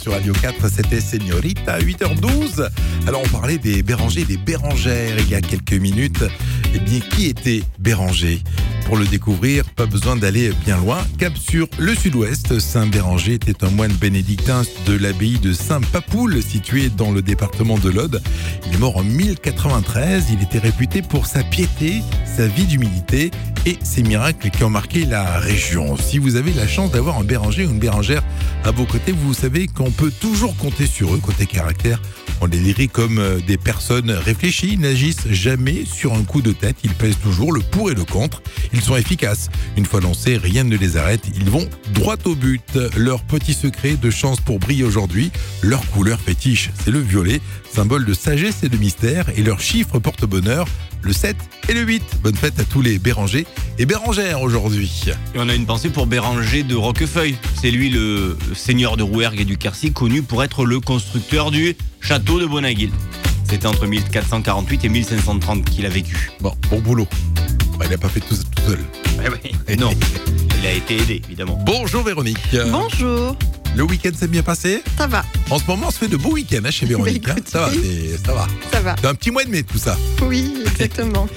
Sur Radio 4, c'était Señorita à 8h12. Alors on parlait des Bérangers et des Bérangères il y a quelques minutes. Eh bien, qui était Béranger ? Pour le découvrir, pas besoin d'aller bien loin. Cap sur le sud-ouest, Saint Béranger était un moine bénédictin de l'abbaye de Saint-Papoul, située dans le département de l'Aude. Il est mort en 1093. Il était réputé pour sa piété, sa vie d'humilité et ses miracles qui ont marqué la région. Si vous avez la chance d'avoir un Béranger ou une Bérangère à vos côtés, vous savez qu'on peut toujours compter sur eux. Côté caractère, on les décrit comme des personnes réfléchies. Ils n'agissent jamais sur un coup de tête. Ils pèsent toujours le pour et le contre. Ils sont efficaces. Une fois lancés, rien ne les arrête. Ils vont droit au but. Leur petit secret de chance pour briller aujourd'hui, leur couleur fétiche, c'est le violet, symbole de sagesse et de mystère. Et leur chiffre porte-bonheur, le 7 et le 8. Bonne fête à tous les Bérangers et Bérangères aujourd'hui. Et on a une pensée pour Béranger de Roquefeuille. C'est lui le seigneur de Rouergue et du Quercy, connu pour être le constructeur du château de Bonaguil. C'était entre 1448 et 1530 qu'il a vécu. Bon boulot. Il n'a pas fait tout seul. Oui, non, il a été aidé, évidemment. Bonjour Véronique. Bonjour, Le week-end s'est bien passé ? ça va, En ce moment, on se fait de beaux week-ends chez Véronique. Écoutez, Ça va. ça va. C'est un petit mois de mai tout ça. Oui, exactement.